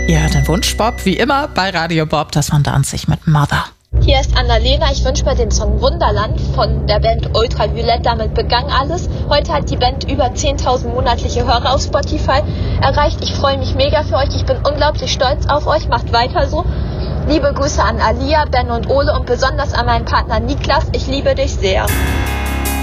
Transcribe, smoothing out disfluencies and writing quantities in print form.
Ihr hört den Wunschbop, wie immer bei Radio Bob, das von Danzig mit Mother. Hier ist Annalena, ich wünsche mir den Song Wunderland von der Band Ultraviolett, damit begann alles. Heute hat die Band über 10.000 monatliche Hörer auf Spotify erreicht. Ich freue mich mega für euch, ich bin unglaublich stolz auf euch, macht weiter so. Liebe Grüße an Alia, Ben und Ole und besonders an meinen Partner Niklas, ich liebe dich sehr.